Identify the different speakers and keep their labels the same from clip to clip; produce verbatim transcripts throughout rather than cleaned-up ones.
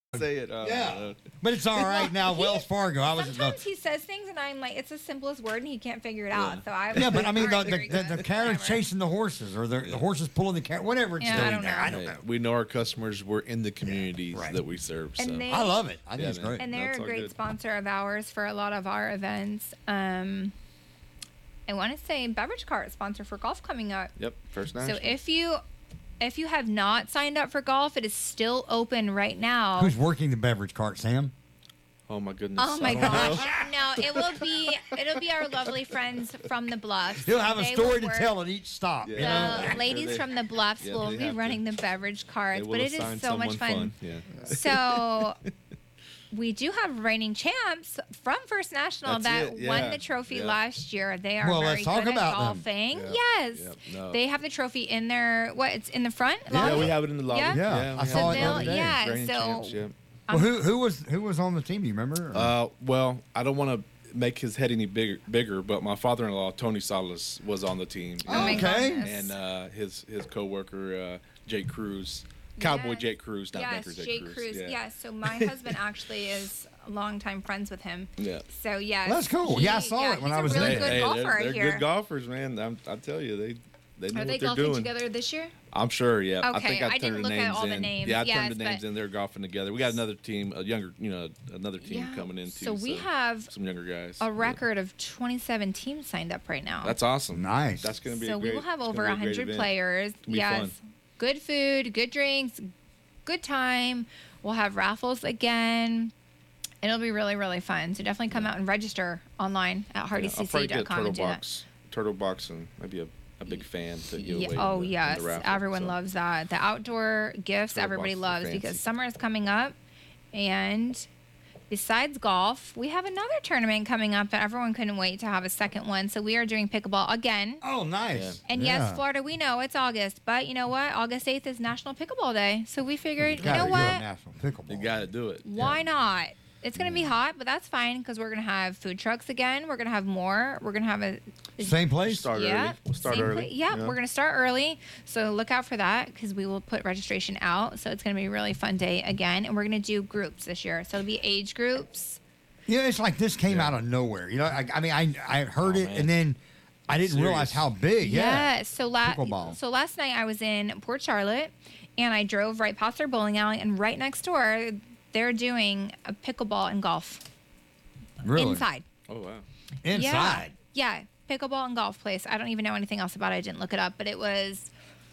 Speaker 1: say it. Uh,
Speaker 2: Yeah. But it's all right now. Wells Fargo. I was
Speaker 3: Sometimes he says things and I'm like, it's the simplest word and he can't figure it out. So I was
Speaker 2: Yeah, but I mean,
Speaker 3: all
Speaker 2: the,
Speaker 3: right,
Speaker 2: the,
Speaker 3: very
Speaker 2: the,
Speaker 3: good.
Speaker 2: the carriage
Speaker 3: Whatever.
Speaker 2: chasing the horses, or the, the horses pulling the carriage, whatever it's
Speaker 3: Yeah, I
Speaker 2: doing
Speaker 3: don't
Speaker 2: there.
Speaker 3: know.
Speaker 2: I don't know.
Speaker 1: Uh, we know our customers. We're in the communities
Speaker 2: right.
Speaker 1: that we serve. So.
Speaker 3: And they-
Speaker 2: I love it. I think
Speaker 1: Yeah,
Speaker 2: it's
Speaker 1: man.
Speaker 2: great.
Speaker 3: And they're
Speaker 1: That's
Speaker 3: a
Speaker 1: all
Speaker 3: great
Speaker 1: good.
Speaker 3: sponsor of ours for a lot of our events. Um, I want to say Beverage Cart sponsor for golf coming up.
Speaker 1: Yep, first
Speaker 3: So
Speaker 1: national.
Speaker 3: if you if you have not signed up for golf, it is still open right now.
Speaker 2: Who's working the beverage cart, Sam?
Speaker 1: oh my goodness.
Speaker 3: Oh my
Speaker 1: I don't know.
Speaker 3: gosh! No, it will be it'll be our lovely friends from the Bluffs.
Speaker 2: He'll have a
Speaker 3: They
Speaker 2: story
Speaker 3: will
Speaker 2: to
Speaker 3: work-
Speaker 2: tell at each stop. you know?
Speaker 3: The ladies
Speaker 1: They-
Speaker 3: from the Bluffs
Speaker 1: yeah,
Speaker 3: will
Speaker 1: they
Speaker 3: be
Speaker 1: have to.
Speaker 3: running the beverage
Speaker 1: They
Speaker 3: carts,
Speaker 1: will
Speaker 3: but it
Speaker 1: assign
Speaker 3: is so much
Speaker 1: someone
Speaker 3: fun.
Speaker 1: Yeah.
Speaker 3: So we do have reigning champs from First National
Speaker 1: That's
Speaker 3: that
Speaker 1: it,
Speaker 3: won
Speaker 1: yeah,
Speaker 3: the trophy
Speaker 1: yeah.
Speaker 3: last year. They are
Speaker 2: Well,
Speaker 3: very
Speaker 2: let's talk
Speaker 3: good
Speaker 2: about
Speaker 3: at
Speaker 2: them.
Speaker 3: golfing.
Speaker 1: Yeah,
Speaker 3: Yes,
Speaker 1: yeah, no.
Speaker 3: they have the trophy in their what? It's in the front.
Speaker 2: Yeah,
Speaker 1: Yeah,
Speaker 3: lobby?
Speaker 1: we have it in the lobby.
Speaker 3: Yeah?
Speaker 2: Yeah,
Speaker 1: we
Speaker 2: I
Speaker 1: have
Speaker 2: saw it
Speaker 1: in
Speaker 2: the other
Speaker 1: lobby.
Speaker 2: day.
Speaker 3: Yeah,
Speaker 1: Reigning
Speaker 3: so-
Speaker 1: champs, yeah.
Speaker 2: Well, who who was who was on the team? Do you remember?
Speaker 1: Uh, well, I don't want to make his head any bigger, bigger, but my father-in-law Tony Salas was on the team.
Speaker 3: Oh my
Speaker 2: Okay.
Speaker 3: goodness.
Speaker 1: And uh, his his coworker uh, Jake Cruz, Cowboy
Speaker 3: Yes.
Speaker 1: Jake Cruz, not
Speaker 3: yes,
Speaker 1: Banker Jake,
Speaker 3: Jake
Speaker 1: Cruz.
Speaker 3: Cruz.
Speaker 1: Yeah.
Speaker 3: Yes. So my husband actually is longtime friends with him.
Speaker 1: Yeah.
Speaker 3: So yes,
Speaker 2: That's cool. Yeah, I saw it when
Speaker 3: he's
Speaker 2: I was
Speaker 3: a really
Speaker 2: there.
Speaker 3: good
Speaker 1: Hey,
Speaker 3: golfer
Speaker 1: they're, they're
Speaker 3: here.
Speaker 1: good golfers, man. I'm, I tell you, they they know
Speaker 3: Are
Speaker 1: what
Speaker 3: they
Speaker 1: they're
Speaker 3: golfing
Speaker 1: doing.
Speaker 3: together this year?
Speaker 1: I'm sure. Yeah. I
Speaker 3: Okay,
Speaker 1: think I,
Speaker 3: I
Speaker 1: turned
Speaker 3: didn't
Speaker 1: the
Speaker 3: look at
Speaker 1: names
Speaker 3: all the
Speaker 1: in.
Speaker 3: names.
Speaker 1: Yeah, I
Speaker 3: Yes,
Speaker 1: turned the names
Speaker 3: but-
Speaker 1: in. They're golfing together. We got another team, a younger, you know, another team
Speaker 3: Yeah.
Speaker 1: coming in too.
Speaker 3: So we
Speaker 1: so
Speaker 3: have
Speaker 1: some younger guys.
Speaker 3: a
Speaker 1: Yeah.
Speaker 3: record of twenty-seven teams signed up right now.
Speaker 1: That's awesome.
Speaker 2: Nice.
Speaker 1: That's going to be
Speaker 3: so
Speaker 1: a great.
Speaker 3: we will have
Speaker 1: it's
Speaker 3: over
Speaker 1: gonna be a great
Speaker 3: one hundred
Speaker 1: event.
Speaker 3: players.
Speaker 1: It'll be
Speaker 3: Yes.
Speaker 1: fun.
Speaker 3: Good food, good drinks, good time. We'll have raffles again. It'll be really, really fun. So definitely come out and register online at hardy
Speaker 1: Yeah,
Speaker 3: c
Speaker 1: I'll
Speaker 3: c
Speaker 1: probably get
Speaker 3: dot
Speaker 1: a
Speaker 3: com
Speaker 1: turtle
Speaker 3: and do that.
Speaker 1: box, turtle box, and maybe a, a big fan to give
Speaker 3: Yeah,
Speaker 1: away.
Speaker 3: oh
Speaker 1: in the, in
Speaker 3: yes,
Speaker 1: the raffle,
Speaker 3: everyone
Speaker 1: so.
Speaker 3: loves that. The outdoor gifts
Speaker 1: Turtle
Speaker 3: everybody
Speaker 1: boxes are
Speaker 3: loves
Speaker 1: fancy.
Speaker 3: because summer is coming up, and besides golf, we have another tournament coming up that everyone couldn't wait to have a second one. So we are doing pickleball again.
Speaker 2: Oh, nice.
Speaker 3: And
Speaker 2: Yeah.
Speaker 3: yes, Florida, we know it's August, but you know what? August eighth is National Pickleball Day, so we figured, you
Speaker 2: Gotta
Speaker 3: know
Speaker 2: do a
Speaker 3: what?
Speaker 2: National pickleball.
Speaker 1: You got to do it.
Speaker 3: Why not? It's gonna be hot, but that's fine because we're gonna have food trucks again. We're gonna have more. We're gonna have a
Speaker 2: Same place.
Speaker 1: Start
Speaker 3: yeah,
Speaker 1: early. We'll start
Speaker 3: same
Speaker 1: early.
Speaker 3: pla- yeah,
Speaker 1: Yeah.
Speaker 3: we're gonna start early, so look out for that because we will put registration out. So it's gonna be a really fun day again, and we're gonna do groups this year. So it'll be age groups.
Speaker 2: Yeah, it's like this came
Speaker 1: Yeah.
Speaker 2: out of nowhere. You know, I, I mean, I I heard
Speaker 1: Oh,
Speaker 2: it,
Speaker 1: man.
Speaker 2: and then I didn't realize
Speaker 1: Serious.
Speaker 2: how big. Yeah.
Speaker 3: Yes. So la-
Speaker 2: Pickleball.
Speaker 3: so last night I was in Port Charlotte, and I drove right past their bowling alley, and right next door they're doing a pickleball and golf
Speaker 2: Really.
Speaker 3: inside.
Speaker 1: Oh wow.
Speaker 2: Inside.
Speaker 3: Yeah. yeah, pickleball and golf place. I don't even know anything else about it. I didn't look it up, but it was,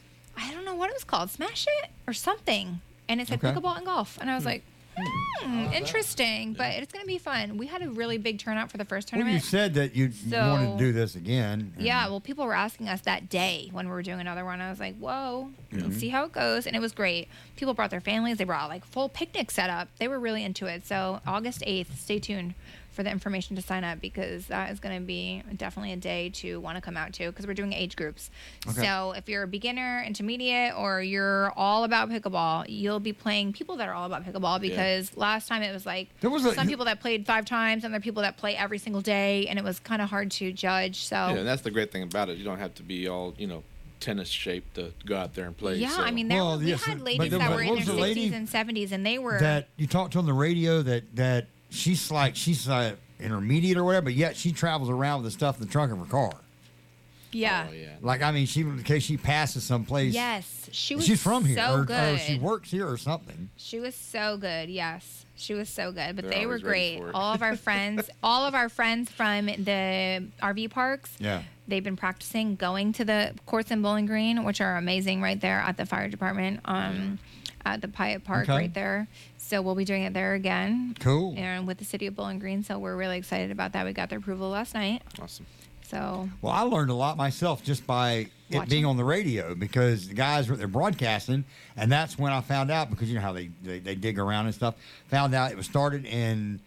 Speaker 3: I don't know what it was called, Smash It or something. And it said
Speaker 2: Okay.
Speaker 3: pickleball and golf. And I was like, hmm, interesting, but it's going to be fun. We had a really big turnout for the first
Speaker 2: Well, you
Speaker 3: tournament.
Speaker 2: said that you
Speaker 3: So-
Speaker 2: wanted to do this again. and-
Speaker 3: Yeah, well, people were asking us that day when we were doing another one. I was like, whoa, let's see how it goes. And it was great. People brought their families. They brought like full picnic set up. They were really into it. So August eighth, stay tuned for the information to sign up because that is going to be definitely a day to want to come out to because we're doing age groups.
Speaker 2: Okay.
Speaker 3: So if you're a beginner, intermediate, or you're all about pickleball, you'll be playing people that are all about pickleball because last time it was like
Speaker 2: There was a-
Speaker 3: some people that played five times and there are people that play every single day, and it was kind of hard to judge. So
Speaker 1: Yeah, and that's the great thing about it. You don't have to be all, you know, tennis shaped to go out there and play.
Speaker 3: Yeah,
Speaker 1: so.
Speaker 3: I mean, there
Speaker 2: Well,
Speaker 3: were, we
Speaker 2: yes,
Speaker 3: had
Speaker 2: but
Speaker 3: ladies
Speaker 2: there
Speaker 3: that
Speaker 2: was-
Speaker 3: were in
Speaker 2: what
Speaker 3: their
Speaker 2: was the lady
Speaker 3: sixties and seventies, and they were
Speaker 2: that you talked to on the radio that that she's like she's uh, intermediate or whatever, but yet she travels around with the stuff in the trunk of her car.
Speaker 3: yeah.
Speaker 1: Oh, yeah.
Speaker 2: Like I mean, she in case she passes someplace.
Speaker 3: Yes, she was
Speaker 2: she's from here,
Speaker 3: so
Speaker 2: or,
Speaker 3: good.
Speaker 2: or she works here or something.
Speaker 3: She was so good. Yes, she was so good. But
Speaker 1: They're
Speaker 3: they were
Speaker 1: always ready
Speaker 3: great.
Speaker 1: for it.
Speaker 3: All of our friends, all of our friends from the R V parks.
Speaker 2: Yeah.
Speaker 3: They've been practicing going to the courts in Bowling Green, which are amazing right there at the fire department, um, at the Pyatt Park
Speaker 2: Okay.
Speaker 3: right there. So we'll be doing it there again.
Speaker 2: Cool.
Speaker 3: And with the city of Bowling Green, so we're really excited about that. We got their approval last night.
Speaker 1: Awesome.
Speaker 3: So
Speaker 2: Well, I learned a lot myself just by it
Speaker 3: Watching.
Speaker 2: being on the radio because the guys were they're broadcasting, and that's when I found out because you know how they, they, they dig around and stuff. Found out it was started in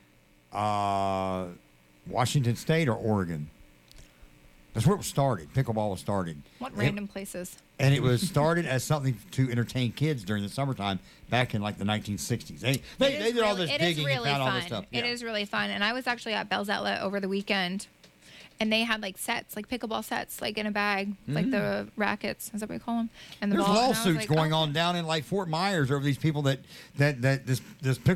Speaker 2: uh, Washington State or Oregon. That's where it was started. Pickleball was started.
Speaker 3: what
Speaker 2: And-
Speaker 3: random places?
Speaker 2: And it was started as something to entertain kids during the summertime back in like the nineteen sixties. They they,
Speaker 3: It
Speaker 2: they
Speaker 3: is
Speaker 2: did all
Speaker 3: really-
Speaker 2: this
Speaker 3: it is
Speaker 2: digging
Speaker 3: really
Speaker 2: and found
Speaker 3: fun.
Speaker 2: all this stuff.
Speaker 3: It
Speaker 2: Yeah.
Speaker 3: is really fun. And I was actually at Bell's Outlet over the weekend, and they had like sets, like pickleball sets, like in a bag, like the rackets. Is that what you call them? And the
Speaker 2: There's
Speaker 3: ball. And I was
Speaker 2: lawsuits
Speaker 3: like,
Speaker 2: going
Speaker 3: oh.
Speaker 2: on down in like Fort Myers over these people that that that this this pickle